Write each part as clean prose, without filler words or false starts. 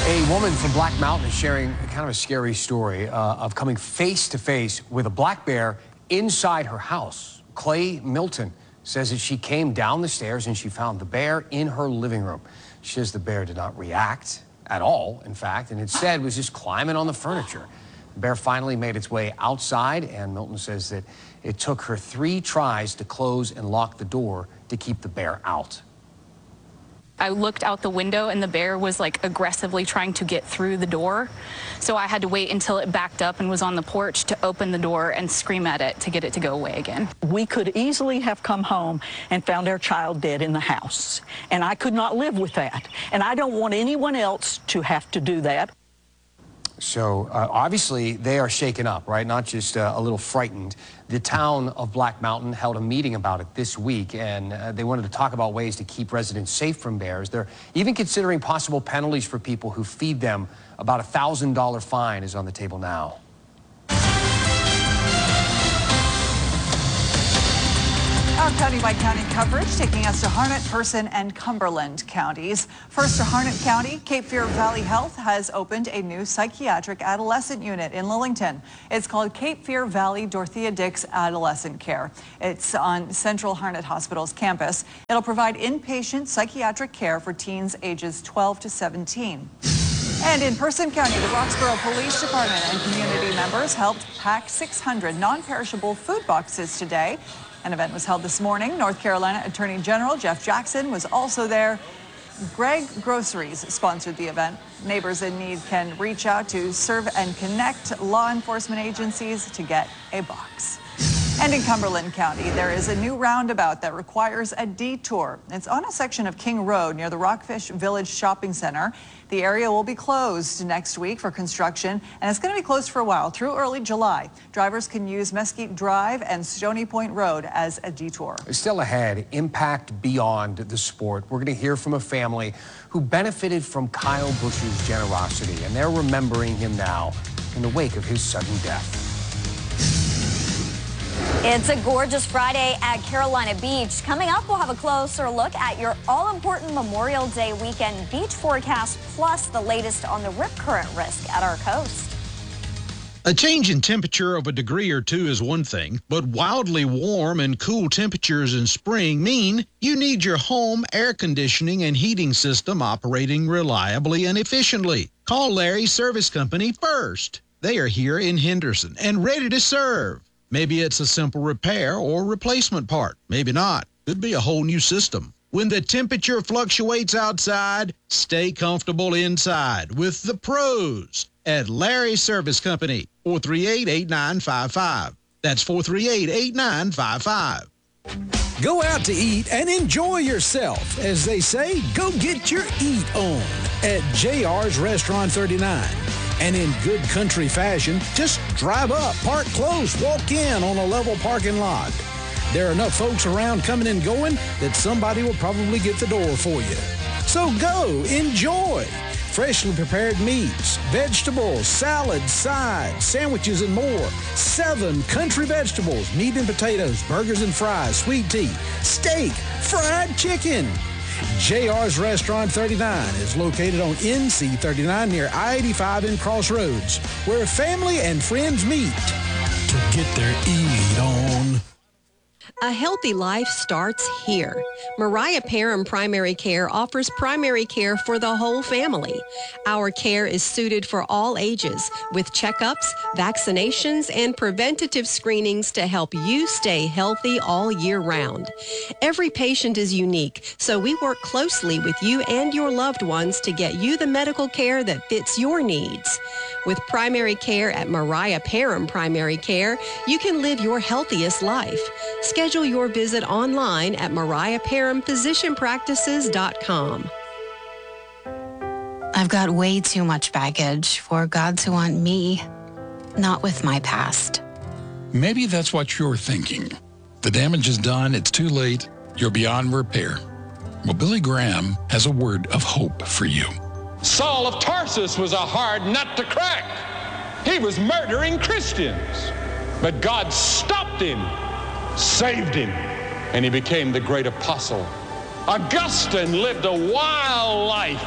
A woman from Black Mountain is sharing kind of a scary story of coming face to face with a black bear inside her house. Clay Milton says that she came down the stairs and she found the bear in her living room. She says the bear did not react at all, in fact, and instead was just climbing on the furniture. The bear finally made its way outside, and Milton says that it took her 3 tries to close and lock the door to keep the bear out. I looked out the window and the bear was like aggressively trying to get through the door. So I had to wait until it backed up and was on the porch to open the door and scream at it to get it to go away again. We could easily have come home and found our child dead in the house. And I could not live with that. And I don't want anyone else to have to do that. So obviously they are shaken up, right? Not just a little frightened. The town of Black Mountain held a meeting about it this week, and they wanted to talk about ways to keep residents safe from bears. They're even considering possible penalties for people who feed them. About a $1,000 fine is on the table now. Our county-by-county coverage taking us to Harnett, Person, and Cumberland counties. First to Harnett County, Cape Fear Valley Health has opened a new psychiatric adolescent unit in Lillington. It's called Cape Fear Valley Dorothea Dix Adolescent Care. It's on Central Harnett Hospital's campus. It'll provide inpatient psychiatric care for teens ages 12 to 17. And in Person County, the Roxborough Police Department and community members helped pack 600 non-perishable food boxes today. An event was held this morning. North Carolina Attorney General Jeff Jackson was also there. Greg Groceries sponsored the event. Neighbors in need can reach out to Serve and Connect law enforcement agencies to get a box. And in Cumberland County, there is a new roundabout that requires a detour. It's on a section of King Road near the Rockfish Village Shopping Center. The area will be closed next week for construction, and it's going to be closed for a while through early July. Drivers can use Mesquite Drive and Stony Point Road as a detour. Still ahead, impact beyond the sport. We're going to hear from a family who benefited from Kyle Busch's generosity, and they're remembering him now in the wake of his sudden death. It's a gorgeous Friday at Carolina Beach. Coming up, we'll have a closer look at your all-important Memorial Day weekend beach forecast, plus the latest on the rip current risk at our coast. A change in temperature of a degree or two is one thing, but wildly warm and cool temperatures in spring mean you need your home air conditioning and heating system operating reliably and efficiently. Call Larry Service Company first. They are here in Henderson and ready to serve. Maybe it's a simple repair or replacement part. Maybe not. Could be a whole new system. When the temperature fluctuates outside, stay comfortable inside with the pros at Larry Service Company, 438-8955. That's 438-8955. Go out to eat and enjoy yourself. As they say, go get your eat on at JR's Restaurant 39. And in good country fashion, just drive up, park close, walk in on a level parking lot. There are enough folks around coming and going that somebody will probably get the door for you. So go, enjoy. Freshly prepared meats, vegetables, salads, sides, sandwiches, and more. 7 country vegetables, meat and potatoes, burgers and fries, sweet tea, steak, fried chicken. JR's Restaurant 39 is located on NC 39 near I-85 in Crossroads, where family and friends meet to get their eat on. A healthy life starts here. Mariah Parham Primary Care offers primary care for the whole family. Our care is suited for all ages with checkups, vaccinations, and preventative screenings to help you stay healthy all year round. Every patient is unique, so we work closely with you and your loved ones to get you the medical care that fits your needs. With primary care at Mariah Parham Primary Care, you can live your healthiest life. Schedule your visit online at MariahParhamPhysicianPractices.com. I've got way too much baggage for God to want me, not with my past. Maybe that's what you're thinking. The damage is done, it's too late, you're beyond repair. Well, Billy Graham has a word of hope for you. Saul of Tarsus was a hard nut to crack. He was murdering Christians. But God stopped him, saved him, and he became the great apostle. Augustine lived a wild life.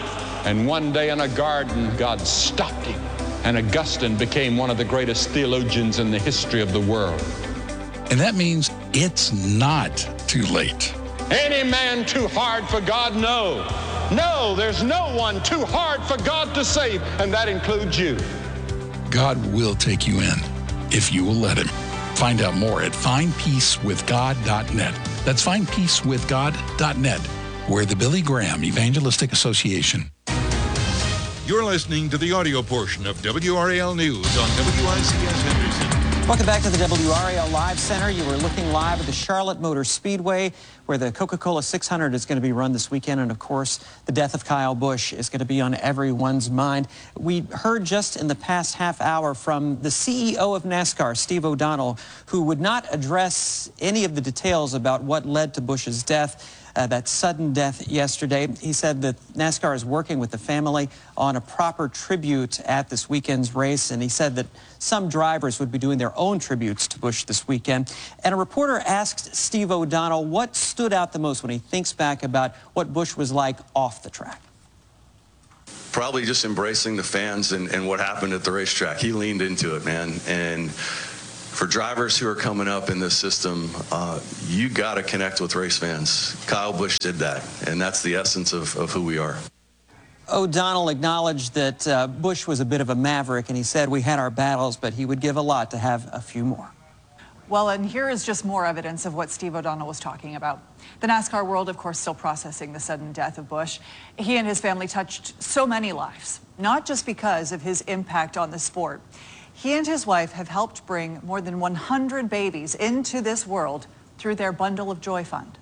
And one day in a garden, God stopped him. And Augustine became one of the greatest theologians in the history of the world. And that means it's not too late. Any man too hard for God? No. No, there's no one too hard for God to save, and that includes you. God will take you in if you will let him. Find out more at findpeacewithgod.net. That's findpeacewithgod.net. We're the Billy Graham Evangelistic Association. You're listening to the audio portion of WRAL News on WICS Henderson. Welcome back to the WRAL Live Center. You were looking live at the Charlotte Motor Speedway, where the Coca-Cola 600 is going to be run this weekend. And, of course, the death of Kyle Busch is going to be on everyone's mind. We heard just in the past half hour from the CEO of NASCAR, Steve O'Donnell, who would not address any of the details about what led to Busch's death. That sudden death yesterday. He said that NASCAR is working with the family on a proper tribute at this weekend's race, and he said that some drivers would be doing their own tributes to Busch this weekend. And a reporter asked Steve O'Donnell what stood out the most when he thinks back about what Busch was like off the track. Probably just embracing the fans and what happened at the racetrack. He leaned into it, man. And for drivers who are coming up in this system, you got to connect with race fans. Kyle Busch did that, and that's the essence of who we are. O'Donnell acknowledged that Busch was a bit of a maverick, and he said we had our battles, but he would give a lot to have a few more. Well, and here is just more evidence of what Steve O'Donnell was talking about. The NASCAR world, of course, still processing the sudden death of Busch. He and his family touched so many lives, not just because of his impact on the sport. He and his wife have helped bring more than 100 babies into this world through their Bundle of Joy Fund.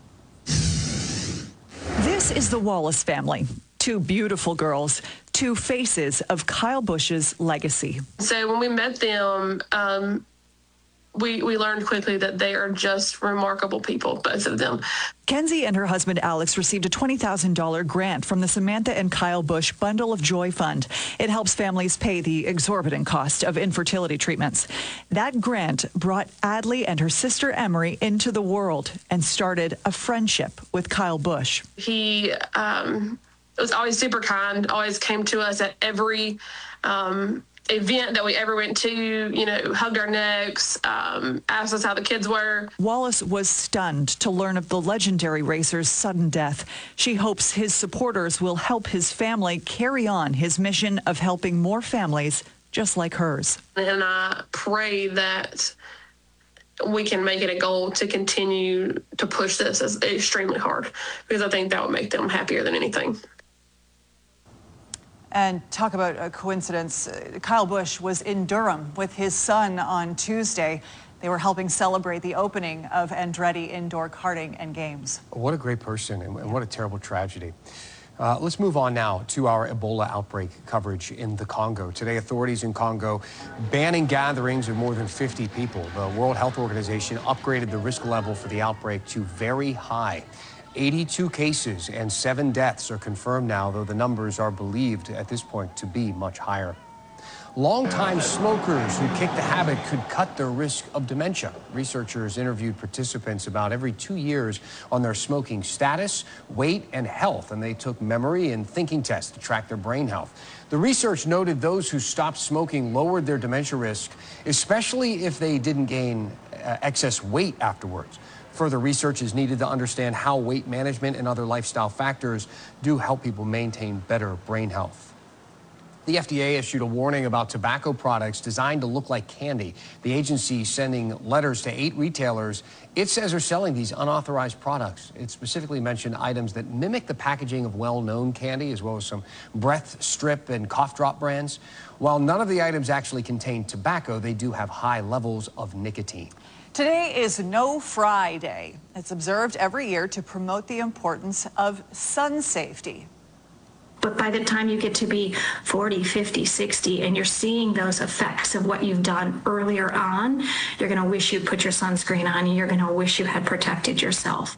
This is the Wallace family. Two beautiful girls, two faces of Kyle Busch's legacy. So when we met them, we learned quickly that they are just remarkable people, both of them. Kenzie and her husband Alex received a $20,000 grant from the Samantha and Kyle Busch Bundle of Joy Fund. It helps families pay the exorbitant cost of infertility treatments. That grant brought Adley and her sister Emery into the world and started a friendship with Kyle Busch. He was always super kind, always came to us at every event that we ever went to, hugged our necks, asked us how the kids were. Wallace was stunned to learn of the legendary racer's sudden death. She hopes his supporters will help his family carry on his mission of helping more families just like hers. And I pray that we can make it a goal to continue to push this as extremely hard, because I think that would make them happier than anything. And talk about a coincidence. Kyle Busch was in Durham with his son on Tuesday. They were helping celebrate the opening of Andretti Indoor Karting and Games. What a great person, and what a terrible tragedy. Let's move on now to our Ebola outbreak coverage in the Congo. Today, authorities in Congo banning gatherings of more than 50 people. The World Health Organization upgraded the risk level for the outbreak to very high. 82 cases and 7 deaths are confirmed now, though the numbers are believed at this point to be much higher. Longtime smokers who kick the habit could cut their risk of dementia. Researchers interviewed participants about every 2 years on their smoking status, weight, and health, and they took memory and thinking tests to track their brain health. The research noted those who stopped smoking lowered their dementia risk, especially if they didn't gain excess weight afterwards. Further research is needed to understand how weight management and other lifestyle factors do help people maintain better brain health. The FDA issued a warning about tobacco products designed to look like candy. The agency sending letters to 8 retailers it says are selling these unauthorized products. It specifically mentioned items that mimic the packaging of well-known candy, as well as some breath strip and cough drop brands. While none of the items actually contain tobacco, they do have high levels of nicotine. Today is No Fry Day. It's observed every year to promote the importance of sun safety. But by the time you get to be 40, 50, 60, and you're seeing those effects of what you've done earlier on, you're going to wish you put your sunscreen on, and you're going to wish you had protected yourself.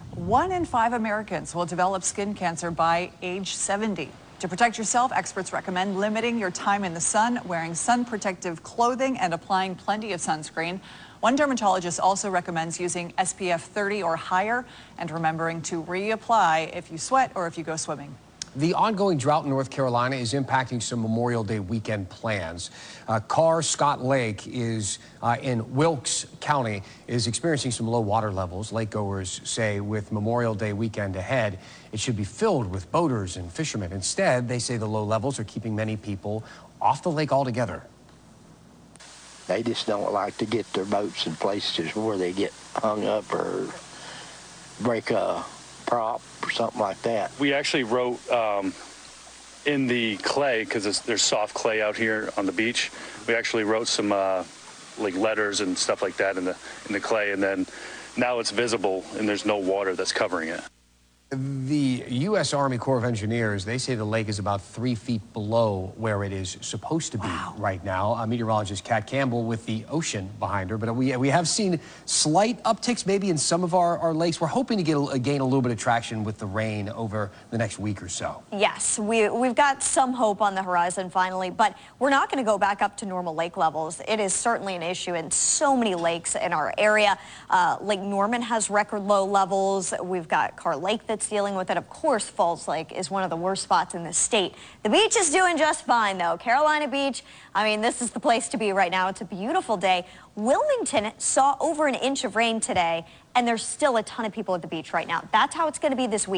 1 in 5 Americans will develop skin cancer by age 70. To protect yourself, experts recommend limiting your time in the sun, wearing sun protective clothing, and applying plenty of sunscreen. One dermatologist also recommends using SPF 30 or higher and remembering to reapply if you sweat or if you go swimming. The ongoing drought in North Carolina is impacting some Memorial Day weekend plans. Carr Scott Lake is in Wilkes County is experiencing some low water levels. Lakegoers say with Memorial Day weekend ahead, it should be filled with boaters and fishermen. Instead, they say the low levels are keeping many people off the lake altogether. They just don't like to get their boats in places where they get hung up or break a prop or something like that. We actually wrote in the clay, because there's soft clay out here on the beach. We actually wrote some like letters and stuff like that in the clay, and then now it's visible and there's no water that's covering it. The U.S. Army Corps of Engineers, they say the lake is about 3 feet below where it is supposed to be right now. Meteorologist Kat Campbell with the ocean behind her, but we have seen slight upticks maybe in some of our lakes. We're hoping to gain a little bit of traction with the rain over the next week or so. Yes, we've got some hope on the horizon finally, but we're not going to go back up to normal lake levels. It is certainly an issue in so many lakes in our area. Lake Norman has record low levels. We've got Carr Lake that's dealing with it. Of course, Falls Lake is one of the worst spots in the state. The beach is doing just fine, though. Carolina Beach, I mean, this is the place to be right now. It's a beautiful day. Wilmington saw over an inch of rain today, and there's still a ton of people at the beach right now. That's how it's going to be this week.